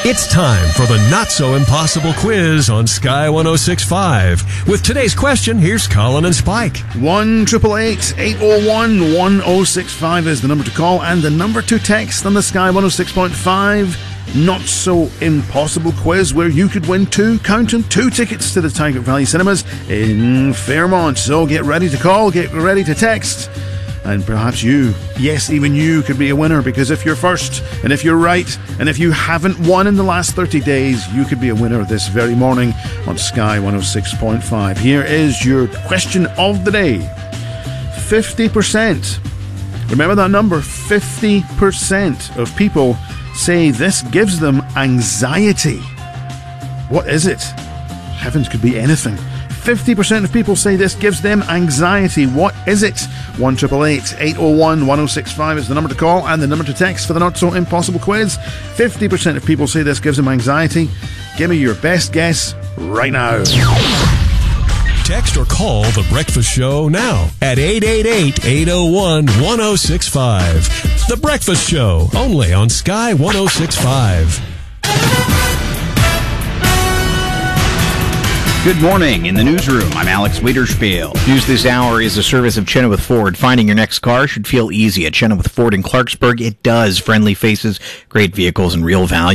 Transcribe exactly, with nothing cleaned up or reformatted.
It's time for the Not-So-Impossible quiz on Sky one oh six point five. With today's question, here's Colin and Spike. one eight eight eight, eight oh one, one oh six five is the number to call, and the number to text on the Sky one oh six point five Not-So-Impossible quiz, where you could win two, count them, two tickets to the Tiger Valley Cinemas in Fairmont. So get ready to call, get ready to text. And perhaps you, yes, even you could be a winner, because if you're first, and if you're right, and if you haven't won in the last thirty days, you could be a winner this very morning on Sky one oh six point five. Here is your question of the day. fifty percent. Remember that number, fifty percent of people say this gives them anxiety. What is it? Heavens, could be anything. fifty percent of people say this gives them anxiety. What is it? one eight eight eight, eight oh one, one oh six five is the number to call, and the number to text for the Not-So-Impossible quiz. fifty percent of people say this gives them anxiety. Give me your best guess right now. Text or call The Breakfast Show now at eight eight eight, eight oh one, one oh six five. The Breakfast Show, only on Sky one oh six point five. Good morning. In the newsroom, I'm Alex Wiederspiel. News this hour is a service of Chenoweth Ford. Finding your next car should feel easy at Chenoweth Ford in Clarksburg. It does. Friendly faces, great vehicles, and real value.